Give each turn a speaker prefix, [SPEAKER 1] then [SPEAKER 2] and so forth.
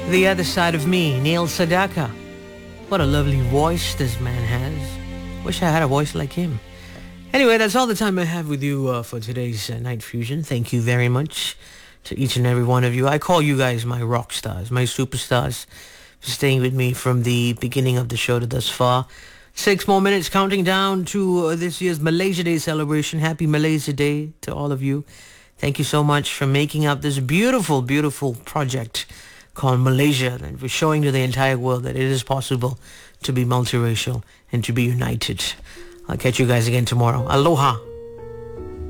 [SPEAKER 1] The Other Side of Me, Neil Sedaka. What a lovely voice this man has. Wish I had a voice like him. Anyway, that's all the time I have with you for today's Night Fusion. Thank you very much to each and every one of you. I call you guys my rock stars, my superstars, for staying with me from the beginning of the show to thus far. 6 more minutes counting down to this year's Malaysia Day celebration. Happy Malaysia Day to all of you. Thank you so much for making up this beautiful, beautiful project called Malaysia, and for showing to the entire world that it is possible to be multiracial and to be united. I'll catch you guys again tomorrow. Aloha.